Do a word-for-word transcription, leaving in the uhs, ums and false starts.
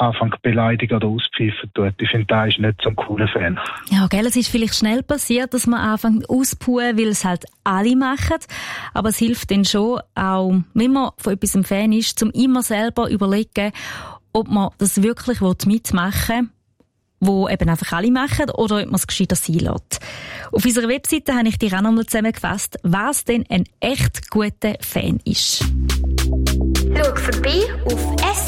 anfängt beleidigen oder auspfeifen tut. Ich finde, da ist nicht so ein cooler Fan. Ja, gell, es ist vielleicht schnell passiert, dass man anfängt auszupuhen, weil es halt alle machen. Aber es hilft dann schon, auch wenn man von etwas ein Fan ist, zum immer selber überlegen, ob man das wirklich mitmachen will, wo eben einfach alle machen, oder ob man es gescheiter sein lässt. Auf unserer Webseite habe ich dir auch nochmal zusammengefasst, was denn ein echt guter Fan ist. Schau vorbei auf